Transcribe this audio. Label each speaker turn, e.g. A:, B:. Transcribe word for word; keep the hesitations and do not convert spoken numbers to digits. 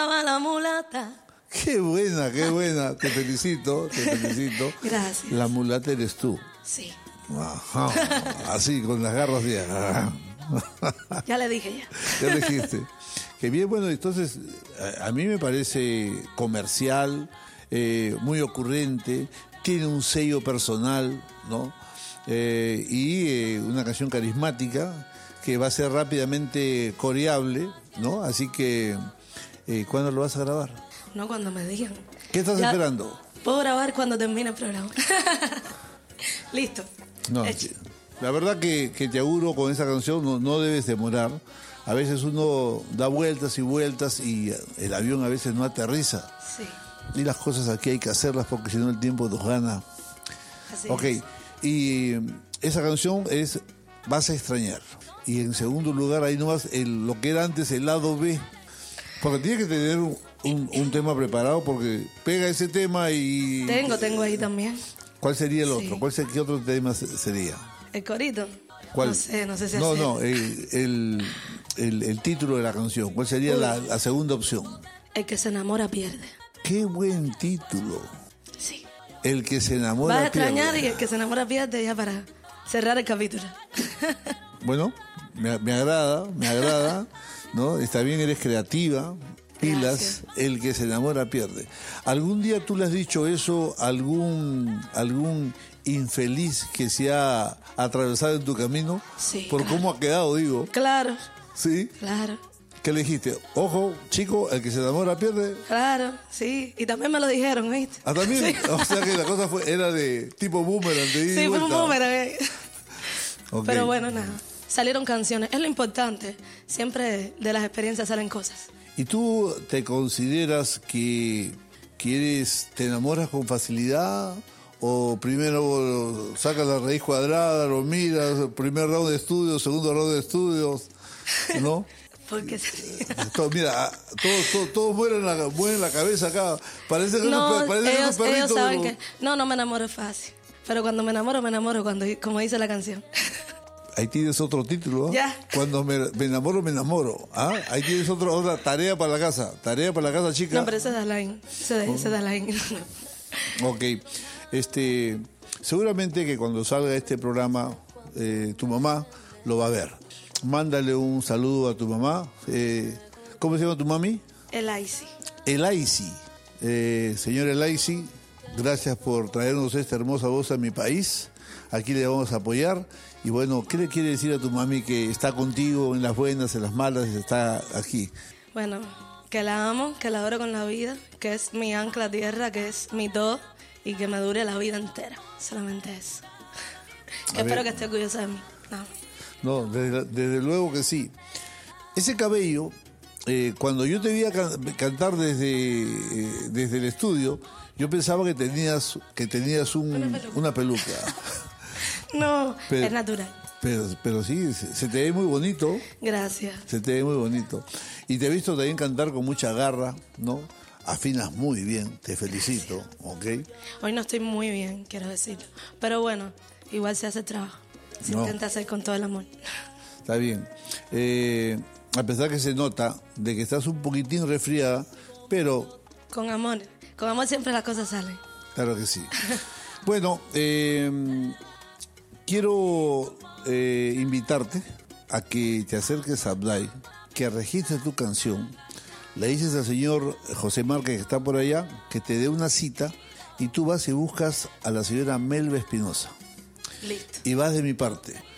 A: La mulata.
B: Qué buena, qué buena. Te felicito, te felicito.
A: Gracias.
B: La mulata eres tú.
A: Sí.
B: Ajá, así, con las garras de...
A: Ya le dije ya.
B: Ya le dijiste. Qué bien, bueno, entonces, a, a mí me parece comercial, eh, muy ocurrente, tiene un sello personal, ¿no? Eh, y eh, una canción carismática que va a ser rápidamente coreable, ¿no? Así que, eh, ¿cuándo lo vas a grabar?
A: No, cuando me digan.
B: ¿Qué estás
A: Ya
B: esperando?
A: Puedo grabar cuando termine el programa. Listo.
B: No,
A: Hecho.
B: la verdad que, que te auguro con esa canción, no, no debes demorar. A veces uno da vueltas y vueltas y el avión a veces no aterriza.
A: Sí.
B: Y las cosas aquí hay que hacerlas porque si no el tiempo nos gana.
A: Así
B: Ok,
A: es.
B: y esa canción es Vas a extrañar. Y en segundo lugar, ahí nomás el, lo que era antes el lado B. Porque tienes que tener un, un, un tema preparado porque pega ese tema y...
A: Tengo, tengo ahí también.
B: ¿Cuál sería el
A: Sí.
B: otro? ¿Cuál se- ¿Qué otro tema se- sería?
A: El corito.
B: ¿Cuál?
A: No sé, no sé si
B: No,
A: hacer.
B: no, el, el, el, el título de la canción. ¿Cuál sería la, la segunda opción?
A: El que se enamora pierde.
B: Qué buen título.
A: Sí.
B: El que se enamora
A: Vas a extrañar
B: pierde.
A: y el que se enamora pierde ya para cerrar el capítulo.
B: Bueno, me, me agrada, me agrada, ¿no? Está bien, eres creativa, pilas,
A: Gracias.
B: el que se enamora pierde. ¿Algún día tú le has dicho eso a algún, algún infeliz que se ha atravesado en tu camino?
A: Sí,
B: Por
A: claro.
B: cómo ha quedado, digo.
A: Claro,
B: ¿Sí?
A: claro,
B: ¿Qué le dijiste? Ojo, chico, el que se enamora pierde.
A: claro, sí. Y también me lo dijeron, ¿viste?
B: Ah, también.
A: Sí,
B: O sea que la cosa fue, era de tipo boomerang, de ida y
A: sí fue un
B: vuelta.
A: boomerang. eh.
B: Ok.
A: Pero bueno, nada. Salieron canciones. Es lo importante. Siempre de las experiencias salen cosas.
B: ¿Y tú te consideras que, que eres, te enamoras con facilidad? ¿O primero sacas la raíz cuadrada, lo miras, primer round de estudios, segundo round de estudios, ¿no?
A: Porque
B: Todo- mira, todos todo, todo mueven la, mueven la cabeza acá. Parece que
A: no,
B: es un, parece que es
A: ellos,
B: un perrito.
A: ellos saben
B: pero-
A: que no, no me enamoro fácil. Pero cuando me enamoro, me enamoro cuando, como dice la canción.
B: Ahí tienes otro título, ¿ah?
A: Ya.
B: Cuando me, me enamoro, me enamoro. ¿Ah? Ahí tienes otro, otra tarea para la casa. Tarea para la casa, chica.
A: No, pero ese es line. Ese, ese es line.
B: Ok. Este, seguramente que cuando salga este programa, eh, tu mamá lo va a ver. Mándale un saludo a tu mamá. Eh, ¿Cómo se llama tu mami?
A: El Icy.
B: Elaisi. Eh, señor Elaisi, gracias por traernos esta hermosa voz a mi país. Aquí le vamos a apoyar. Y bueno, ¿qué le quiere decir a tu mami que está contigo en las buenas, en las malas, está aquí?
A: Bueno, que la amo, que la adoro con la vida, que es mi ancla a tierra, que es mi todo y que me dure la vida entera. Solamente eso. Que
B: A
A: espero
B: ver.
A: que esté orgullosa de mí. No.
B: No, desde, desde luego que sí. Ese cabello, eh, cuando yo te vi a can- cantar desde, eh, desde el estudio, yo pensaba que tenías, que tenías un-
A: Una peluca.
B: una peluca.
A: No,
B: Pero-
A: es natural.
B: Pero, pero sí, se, se te ve muy bonito.
A: Gracias.
B: Se te ve muy bonito. Y te he visto también cantar con mucha garra, ¿no? Afinas muy bien, te felicito, ¿ok?
A: Hoy no estoy muy bien, quiero decirlo. Pero bueno, igual se hace el trabajo. Se
B: No.
A: intenta hacer con todo el amor.
B: Está bien. Eh, a pesar que se nota de que estás un poquitín resfriada, pero
A: Con amor. Con amor siempre las cosas salen.
B: claro que sí. Bueno, eh, quiero eh, invitarte a que te acerques a Abdai, que registres tu canción, le dices al señor José Márquez que está por allá, que te dé una cita y tú vas y buscas a la señora Melba Espinosa.
A: Listo.
B: Y vas de mi parte.